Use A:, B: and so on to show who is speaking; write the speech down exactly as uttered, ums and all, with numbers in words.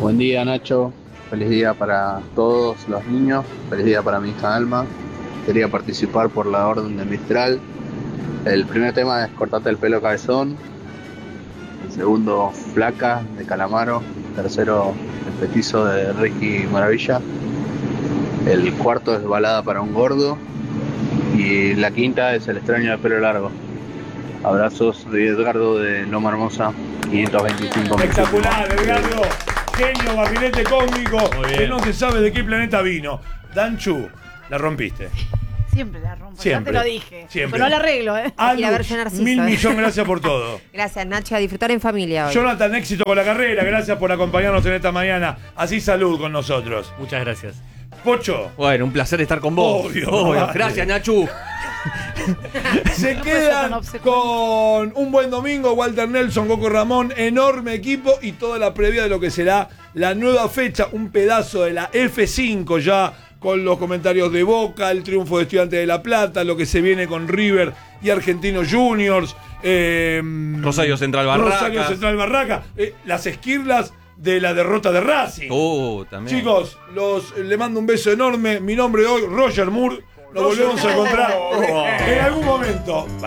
A: Buen día, Nacho. Feliz día para todos los niños. Feliz día para mi hija Alma. Quería participar por la orden de Mistral. El primer tema es Cortate el pelo cabezón. El segundo, Flaca de Calamaro. El tercero, El petizo de Ricky Maravilla. El cuarto es Balada para un gordo. Y la quinta es El extraño de pelo largo. Abrazos de Edgardo de Loma Hermosa, quinientos veinticinco.
B: Espectacular, Edgardo. Genio, gabinete cósmico, que no se sabe de qué planeta vino. Danchu, la rompiste.
C: Siempre la rompo,
B: Siempre.
C: ya te lo dije.
B: Siempre.
C: Pero no la arreglo, ¿eh?
B: Alux,
D: Y la versión Narciso,
B: mil
D: ¿eh?
B: millón gracias por todo.
D: Gracias, Nacho. A disfrutar en familia hoy.
B: Jonathan, éxito con la carrera. Gracias por acompañarnos en esta mañana. Así salud con nosotros.
E: Muchas gracias.
B: Pocho.
E: Bueno, un placer estar con vos.
B: Obvio,
E: Obvio.
B: vale.
E: Gracias, Nachu.
B: Se quedan con un buen domingo. Walter Nelson, Coco Ramón, enorme equipo y toda la previa de lo que será la nueva fecha. Un pedazo de la F cinco ya con los comentarios de Boca, el triunfo de Estudiantes de La Plata, lo que se viene con River y Argentinos Juniors. Eh,
E: Rosario Central Barracas.
B: Rosario Central Barraca. Eh, las esquirlas de la derrota de Racing.
E: Uh, también.
B: Chicos, los, le mando un beso enorme. Mi nombre hoy, Roger Moore. Nos volvemos a encontrar en algún momento.